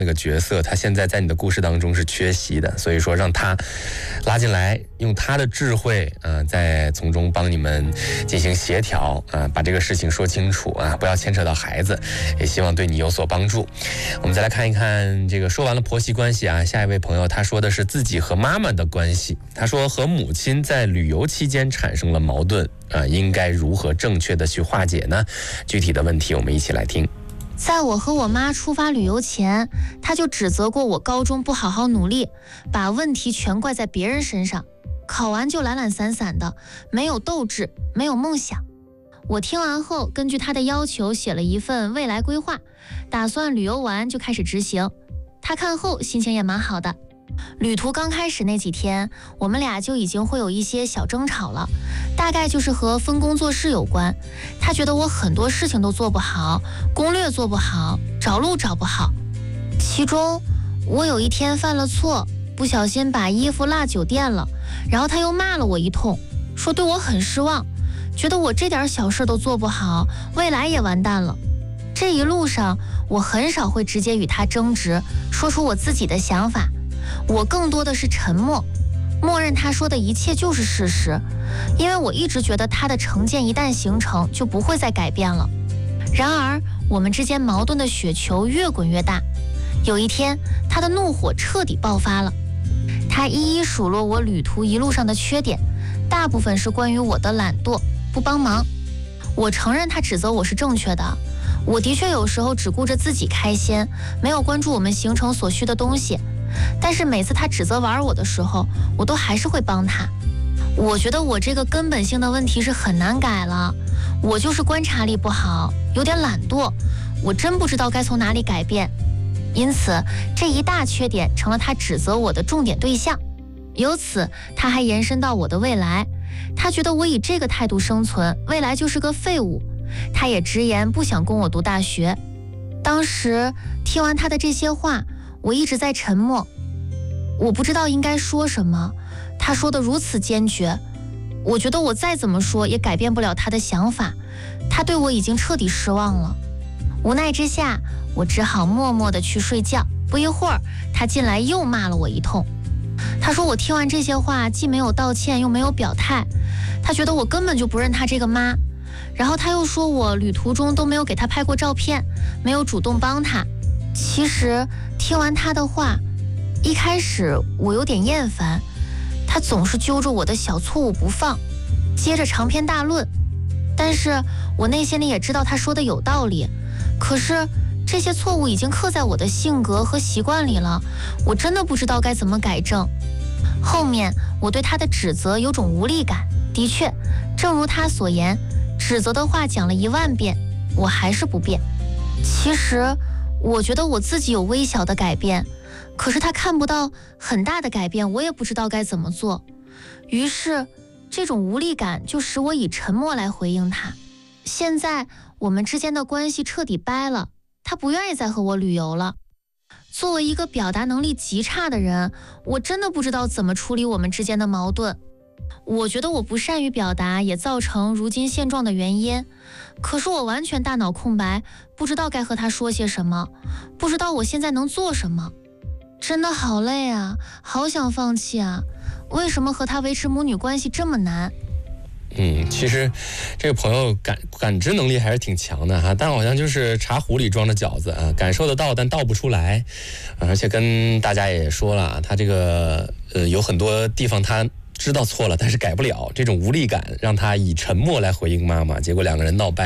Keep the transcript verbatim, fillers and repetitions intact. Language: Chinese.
那个角色，他现在在你的故事当中是缺席的，所以说让他拉进来，用他的智慧啊、呃，在从中帮你们进行协调啊、呃，把这个事情说清楚啊，不要牵扯到孩子，也希望对你有所帮助。我们再来看一看这个说完了婆媳关系啊，下一位朋友他说的是自己和妈妈的关系，他说和母亲在旅游期间产生了矛盾啊、呃，应该如何正确的去化解呢？具体的问题我们一起来听。 在我和我妈出发旅游前，她就指责过我高中不好好努力，把问题全怪在别人身上，考完就懒懒散散的，没有斗志，没有梦想。我听完后，根据她的要求写了一份未来规划，打算旅游完就开始执行。她看后心情也蛮好的。旅途刚开始那几天，我们俩就已经会有一些小争吵了，大概就是和分工作室有关。他觉得我很多事情都做不好，攻略做不好，找路找不好。其中我有一天犯了错，不小心把衣服落酒店了，然后他又骂了我一通，说对我很失望，觉得我这点小事都做不好，未来也完蛋了。这一路上我很少会直接与他争执，说出我自己的想法，我更多的是沉默，默认他说的一切就是事实，因为我一直觉得他的成见一旦形成就不会再改变了。然而我们之间矛盾的雪球越滚越大，有一天他的怒火彻底爆发了，他一一数落我旅途一路上的缺点，大部分是关于我的懒惰不帮忙。我承认他指责我是正确的，我的确有时候只顾着自己开心，没有关注我们行程所需的东西，但是每次他指责玩我的时候，我都还是会帮他。我觉得我这个根本性的问题是很难改了，我就是观察力不好，有点懒惰，我真不知道该从哪里改变。因此这一大缺点成了他指责我的重点对象。由此他还延伸到我的未来，他觉得我以这个态度生存，未来就是个废物。他也直言不想供我读大学。当时听完他的这些话，我一直在沉默，我不知道应该说什么。他说得如此坚决，我觉得我再怎么说也改变不了他的想法，他对我已经彻底失望了。无奈之下，我只好默默地去睡觉。不一会儿，他进来又骂了我一通。他说我听完这些话，既没有道歉又没有表态，他觉得我根本就不认他这个妈。然后他又说我旅途中都没有给他拍过照片，没有主动帮他。其实听完他的话，一开始我有点厌烦，他总是揪着我的小错误不放，接着长篇大论。但是我内心里也知道他说的有道理，可是这些错误已经刻在我的性格和习惯里了，我真的不知道该怎么改正。后面我对他的指责有种无力感，的确正如他所言，指责的话讲了一万遍，我还是不变。其实我觉得我自己有微小的改变，可是他看不到很大的改变，我也不知道该怎么做。于是这种无力感就使我以沉默来回应他。现在我们之间的关系彻底掰了，他不愿意再和我旅游了。作为一个表达能力极差的人，我真的不知道怎么处理我们之间的矛盾。我觉得我不善于表达也造成如今现状的原因，可是我完全大脑空白，不知道该和他说些什么，不知道我现在能做什么。真的好累啊，好想放弃啊，为什么和他维持母女关系这么难？ 嗯，其实这个朋友感感知能力还是挺强的哈，但好像就是茶壶里装着饺子啊，感受得到但倒不出来，而且跟大家也说了，他这个呃有很多地方他知道错了，但是改不了，这种无力感让他以沉默来回应妈妈，结果两个人闹掰。